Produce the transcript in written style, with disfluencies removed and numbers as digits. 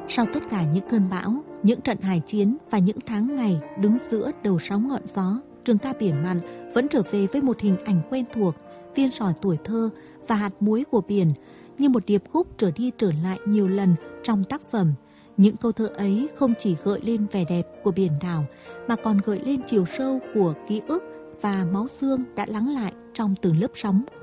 Sau tất cả những cơn bão, những trận hải chiến và những tháng ngày đứng giữa đầu sóng ngọn gió, trường ca biển mặn vẫn trở về với một hình ảnh quen thuộc, viên sỏi tuổi thơ và hạt muối của biển, như một điệp khúc trở đi trở lại nhiều lần trong tác phẩm. Những câu thơ ấy không chỉ gợi lên vẻ đẹp của biển đảo, mà còn gợi lên chiều sâu của ký ức và máu xương đã lắng lại trong từng lớp sóng